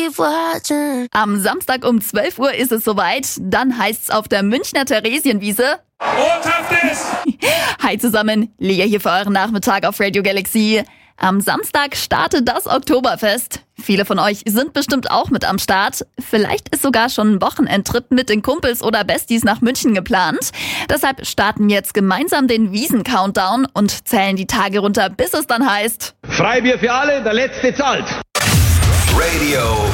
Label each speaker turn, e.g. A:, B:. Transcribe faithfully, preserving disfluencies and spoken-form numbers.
A: keep watching.
B: Am Samstag um zwölf Uhr ist es soweit. Dann heißt's auf der Münchner Theresienwiese.
C: Rothaftes!
B: Hi zusammen, Lea hier für euren Nachmittag auf Radio Galaxy. Am Samstag startet das Oktoberfest. Viele von euch sind bestimmt auch mit am Start. Vielleicht ist sogar schon ein Wochenendtrip mit den Kumpels oder Besties nach München geplant. Deshalb starten wir jetzt gemeinsam den Wiesen-Countdown und zählen die Tage runter, bis es dann heißt:
D: Freibier für alle, der Letzte zahlt.
E: Radio